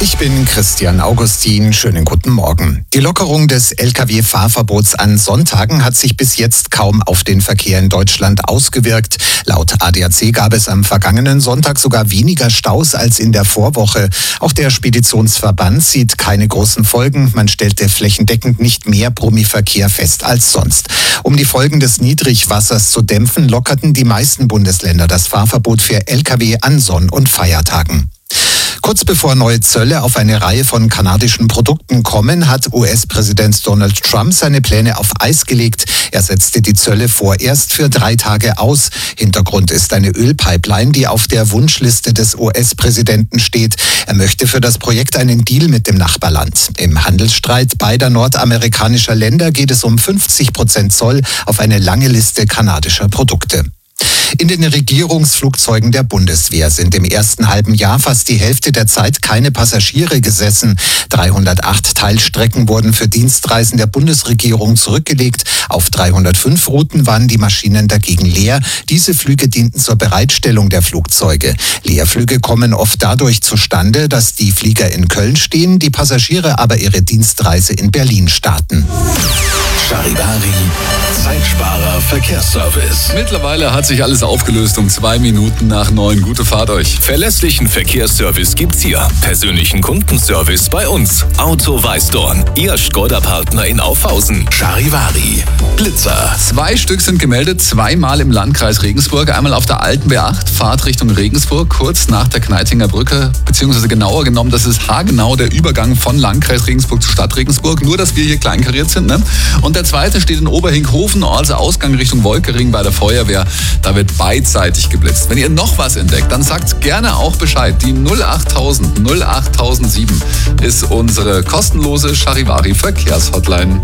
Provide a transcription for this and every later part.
Ich bin Christian Augustin. Schönen guten Morgen. Die Lockerung des Lkw-Fahrverbots an Sonntagen hat sich bis jetzt kaum auf den Verkehr in Deutschland ausgewirkt. Laut ADAC gab es am vergangenen Sonntag sogar weniger Staus als in der Vorwoche. Auch der Speditionsverband sieht keine großen Folgen. Man stellte flächendeckend nicht mehr Brummiverkehr fest als sonst. Um die Folgen des Niedrigwassers zu dämpfen, lockerten die meisten Bundesländer das Fahrverbot für Lkw an Sonn- und Feiertagen. Kurz bevor neue Zölle auf eine Reihe von kanadischen Produkten kommen, hat US-Präsident Donald Trump seine Pläne auf Eis gelegt. Er setzte die Zölle vorerst für 3 Tage aus. Hintergrund ist eine Ölpipeline, die auf der Wunschliste des US-Präsidenten steht. Er möchte für das Projekt einen Deal mit dem Nachbarland. Im Handelsstreit beider nordamerikanischer Länder geht es um 50% Zoll auf eine lange Liste kanadischer Produkte. In den Regierungsflugzeugen der Bundeswehr sind im ersten halben Jahr fast die Hälfte der Zeit keine Passagiere gesessen. 308 Teilstrecken wurden für Dienstreisen der Bundesregierung zurückgelegt. Auf 305 Routen waren die Maschinen dagegen leer. Diese Flüge dienten zur Bereitstellung der Flugzeuge. Leerflüge kommen oft dadurch zustande, dass die Flieger in Köln stehen, die Passagiere aber ihre Dienstreise in Berlin starten. Charivari, Zeitsparer Verkehrsservice. Mittlerweile hat sich alles aufgelöst um 2 Minuten nach 9. Gute Fahrt euch. Verlässlichen Verkehrsservice gibt's hier. Persönlichen Kundenservice bei uns. Auto Weißdorn, Ihr Škoda-Partner in Aufhausen. Charivari, Blitzer. 2 Stück sind gemeldet, 2-mal im Landkreis Regensburg. Einmal auf der alten B8, Fahrt Richtung Regensburg, kurz nach der Kneitinger Brücke. Beziehungsweise genauer genommen, das ist haargenau der Übergang von Landkreis Regensburg zu Stadt Regensburg. Nur, dass wir hier kleinkariert sind, ne? Und der zweite steht in Oberhinkhofen, also Ausgang Richtung Wolkering bei der Feuerwehr. Da wird beidseitig geblitzt. Wenn ihr noch was entdeckt, dann sagt gerne auch Bescheid. Die 08000 08007 ist unsere kostenlose Charivari Verkehrshotline.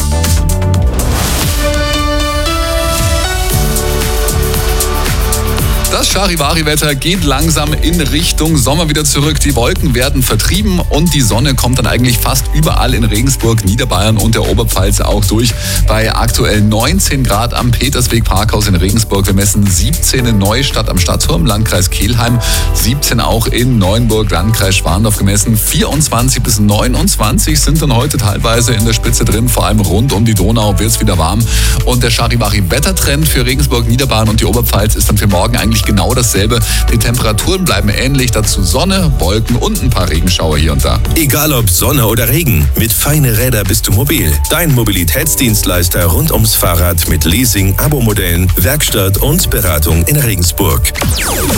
Das Charivari-Wetter geht langsam in Richtung Sommer wieder zurück. Die Wolken werden vertrieben und die Sonne kommt dann eigentlich fast überall in Regensburg, Niederbayern und der Oberpfalz auch durch. Bei aktuell 19 Grad am Petersweg-Parkhaus in Regensburg. Wir messen 17 in Neustadt am Stadtturm, Landkreis Kelheim. 17 auch in Neuenburg, Landkreis Schwandorf gemessen. 24 bis 29 sind dann heute teilweise in der Spitze drin. Vor allem rund um die Donau wird es wieder warm. Und der Charivari-Wettertrend für Regensburg, Niederbayern und die Oberpfalz ist dann für morgen eigentlich genau dasselbe. Die Temperaturen bleiben ähnlich, dazu Sonne, Wolken und ein paar Regenschauer hier und da. Egal ob Sonne oder Regen, mit Feine Räder bist du mobil. Dein Mobilitätsdienstleister rund ums Fahrrad mit Leasing, Abo-Modellen, Werkstatt und Beratung in Regensburg.